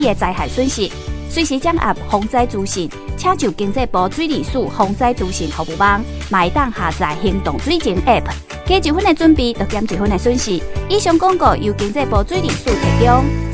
的灾害损失，随时掌握防灾资讯，请就经济部水利署防灾资讯服务网，买当下载行动水情 App， 加1分的准备，就减1分的损失。以上广告由经济部水利署提供。